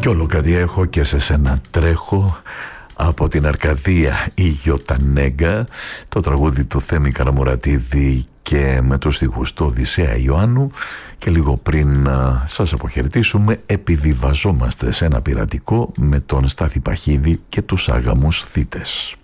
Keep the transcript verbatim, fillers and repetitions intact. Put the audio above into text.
Κι όλο κάτι έχω και σε σένα τρέχω, από την Αρκαδία η Γιωτανέγκα, το τραγούδι του Θέμη Καραμουρατίδη και με τους στίχους του Οδυσσέα Ιωάννου. Και λίγο πριν α, σας αποχαιρετήσουμε, επιβιβαζόμαστε σε ένα πειρατικό με τον Στάθη Παχίδη και τους Άγαμους Θήτες.